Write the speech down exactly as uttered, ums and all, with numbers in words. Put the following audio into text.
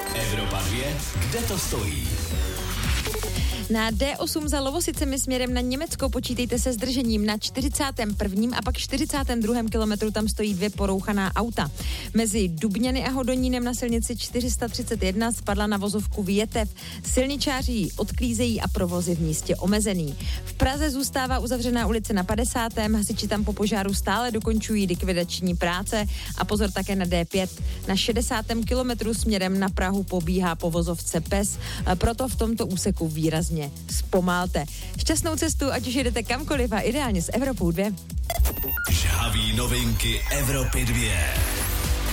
Evropa dva, kde to stojí? Na D osm za Lovosicemi směrem na Německo počítejte se zdržením na čtyřicátém prvním a pak čtyřicátém druhém kilometru tam stojí dvě porouchaná auta. Mezi Dubňany a Hodonínem na silnici čtyři sta třicet jedna spadla na vozovku větev. Silničáři odklízejí a provoz je v místě omezený. V Praze zůstává uzavřená ulice na padesátém Hasiči tam po požáru stále dokončují likvidační práce a pozor také na D pět. Na šedesátém kilometru směrem na Prahu pobíhá po vozovce Pes, proto v tomto úseku výrazně zpomalte. Šťastnou cestu, ať už jedete kamkoliv a ideálně s Evropou dva. Žhaví novinky Evropy dva.